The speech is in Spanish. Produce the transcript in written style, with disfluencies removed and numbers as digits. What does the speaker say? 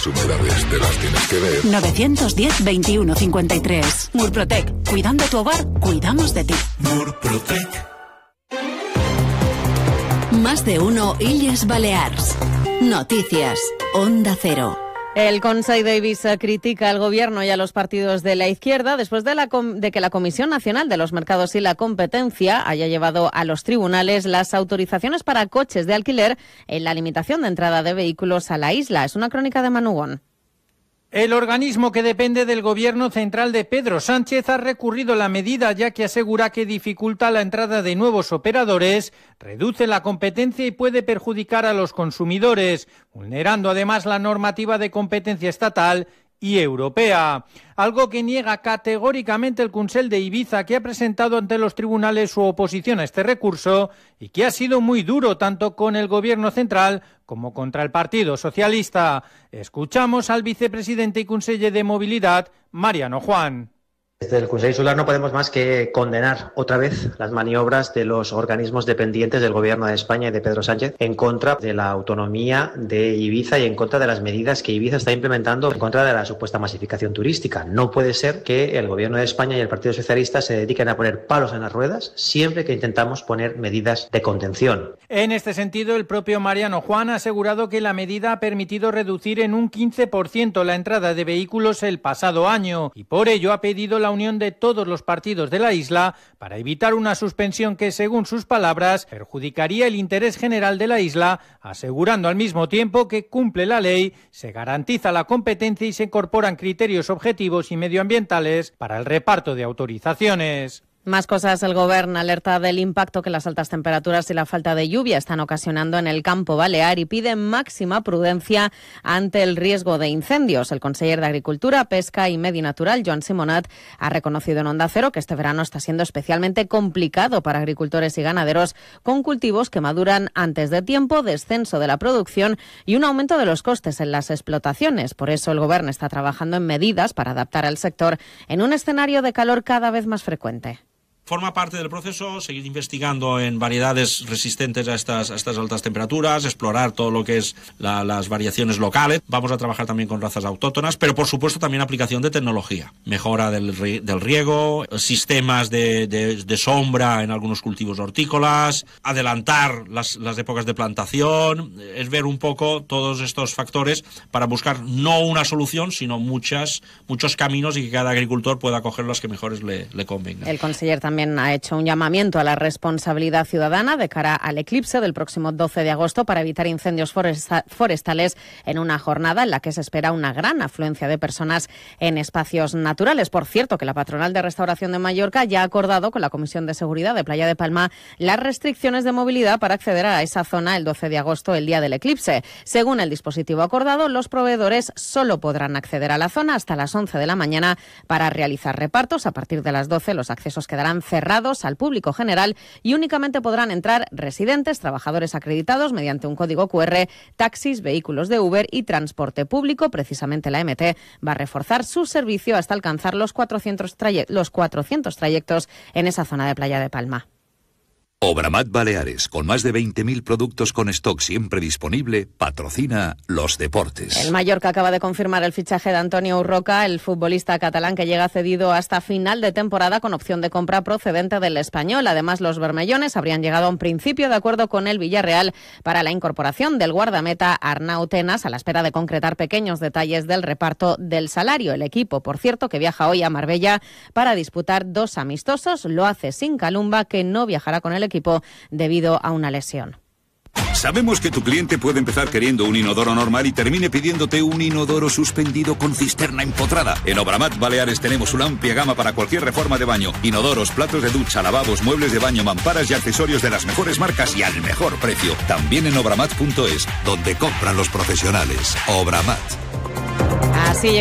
Humedades te las tienes que ver. 910-21-53. Murprotec. Cuidando tu hogar, cuidamos de ti. Murprotec. Más de uno Illes Balears. Noticias. Onda Cero. El Consell d'Eivissa critica al Gobierno y a los partidos de la izquierda después de que la Comisión Nacional de los Mercados y la Competencia haya llevado a los tribunales las autorizaciones para coches de alquiler en la limitación de entrada de vehículos a la isla. Es una crónica de Manugón. El organismo que depende del Gobierno central de Pedro Sánchez ha recurrido la medida, ya que asegura que dificulta la entrada de nuevos operadores, reduce la competencia y puede perjudicar a los consumidores, vulnerando además la normativa de competencia estatal y europea, algo que niega categóricamente el Consell d'Eivissa, que ha presentado ante los tribunales su oposición a este recurso y que ha sido muy duro tanto con el Gobierno central como contra el Partido Socialista. Escuchamos al vicepresidente y conseller de Movilidad, Mariano Juan. Desde el Consell Insular no podemos más que condenar otra vez las maniobras de los organismos dependientes del Gobierno de España y de Pedro Sánchez en contra de la autonomía de Ibiza y en contra de las medidas que Ibiza está implementando en contra de la supuesta masificación turística. No puede ser que el Gobierno de España y el Partido Socialista se dediquen a poner palos en las ruedas siempre que intentamos poner medidas de contención. En este sentido, el propio Mariano Juan ha asegurado que la medida ha permitido reducir en un 15% la entrada de vehículos el pasado año y por ello ha pedido la unión de todos los partidos de la isla para evitar una suspensión que, según sus palabras, perjudicaría el interés general de la isla, asegurando al mismo tiempo que cumple la ley, se garantiza la competencia y se incorporan criterios objetivos y medioambientales para el reparto de autorizaciones. Más cosas. El Govern alerta del impacto que las altas temperaturas y la falta de lluvia están ocasionando en el campo balear y pide máxima prudencia ante el riesgo de incendios. El conseller de Agricultura, Pesca y Medi Natural, Joan Simonat, ha reconocido en Onda Cero que este verano está siendo especialmente complicado para agricultores y ganaderos con cultivos que maduran antes de tiempo, descenso de la producción y un aumento de los costes en las explotaciones. Por eso el Govern está trabajando en medidas para adaptar al sector en un escenario de calor cada vez más frecuente. Forma parte del proceso seguir investigando en variedades resistentes a estas altas temperaturas, explorar todo lo que es las variaciones locales. Vamos a trabajar también con razas autóctonas, pero por supuesto también aplicación de tecnología, mejora del riego, sistemas de sombra en algunos cultivos hortícolas, adelantar las épocas de plantación, es ver un poco todos estos factores para buscar no una solución, sino muchos caminos y que cada agricultor pueda coger los que mejores le convengan. El conseller también ha hecho un llamamiento a la responsabilidad ciudadana de cara al eclipse del próximo 12 de agosto para evitar incendios forestales en una jornada en la que se espera una gran afluencia de personas en espacios naturales. Por cierto, que la Patronal de Restauración de Mallorca ya ha acordado con la Comisión de Seguridad de Playa de Palma las restricciones de movilidad para acceder a esa zona el 12 de agosto, el día del eclipse. Según el dispositivo acordado, los proveedores solo podrán acceder a la zona hasta las 11 de la mañana para realizar repartos. A partir de las 12 los accesos quedarán cerrados al público general y únicamente podrán entrar residentes, trabajadores acreditados mediante un código QR, taxis, vehículos de Uber y transporte público. Precisamente la MT va a reforzar su servicio hasta alcanzar los 400 trayectos en esa zona de Playa de Palma. Obramat Baleares, con más de 20.000 productos con stock siempre disponible, patrocina los deportes. El Mallorca acaba de confirmar el fichaje de Antonio Urroca, el futbolista catalán que llega cedido hasta final de temporada con opción de compra procedente del Español. Además, los bermellones habrían llegado a un principio de acuerdo con el Villarreal para la incorporación del guardameta Arnau Tenas, a la espera de concretar pequeños detalles del reparto del salario. El equipo, por cierto, que viaja hoy a Marbella para disputar 2 amistosos, lo hace sin Calumba, que no viajará con el equipo debido a una lesión. Sabemos que tu cliente puede empezar queriendo un inodoro normal y termine pidiéndote un inodoro suspendido con cisterna empotrada. En Obramat Baleares tenemos una amplia gama para cualquier reforma de baño. Inodoros, platos de ducha, lavabos, muebles de baño, mamparas y accesorios de las mejores marcas y al mejor precio. También en obramat.es, donde compran los profesionales. Obramat. Así